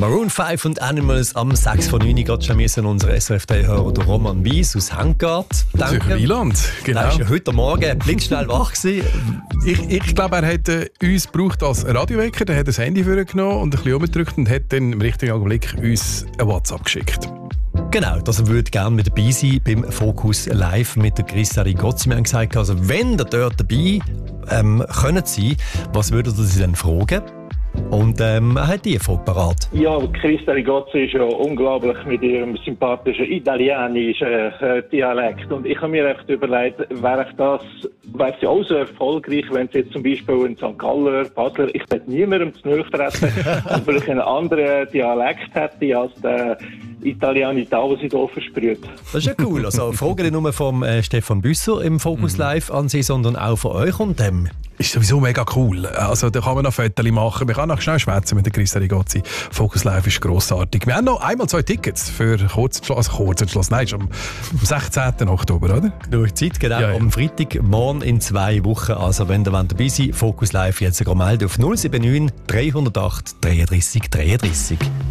Maroon 5 und Animals am 6 von 9 geht schon müssen unser SRF-Hörer Roman Weiss aus Hengart danken. Wieland, genau. Er war ja heute Morgen blitzschnell wach gewesen. Ich glaube, er hat uns gebraucht als Radiowecker, er hat das Handy vorgenommen und ein bisschen umgedrückt und hat dann im richtigen Augenblick uns ein WhatsApp geschickt. Genau, dass er würde gerne mit dabei sein beim Focus Live mit der Christa Rigozzi. Wir haben gesagt, also wenn ihr dort dabei können sein, was würdet ihr sie denn fragen? Und er hat die Frage parat. Ja, Christa Rigozzi ist ja unglaublich mit ihrem sympathischen italienischen Dialekt. Und ich habe mir echt überlegt, wäre sie auch so erfolgreich, wenn sie jetzt zum Beispiel in St. Galler, Basler, ich will niemandem zu nahe treten, aber ich einen anderen Dialekt hätte als der Italiener da, was sie hier versprüht. Das ist ja cool. Also Fragen nicht nur vom Stefan Büsser im Focus Live an Sie, sondern auch von euch und dem. Ist sowieso mega cool. Also da kann man noch Fotos machen. Man kann noch schnell schwätzen mit der Christa Rigozzi. Focus Live ist grossartig. Wir haben noch einmal 2 Tickets für Kurzentschluss. Nein, ist am 16. Oktober, oder? Durch die Zeit, genau. Ja. Am Freitag, morgen in 2 Wochen. Also wenn ihr dabei seid, Focus Live jetzt melden auf 079 308 33 33.